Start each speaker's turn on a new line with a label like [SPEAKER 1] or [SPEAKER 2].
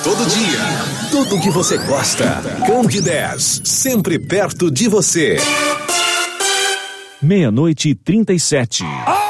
[SPEAKER 1] todo dia. Tudo que você gosta. Candidez, sempre perto de você.
[SPEAKER 2] 00:37.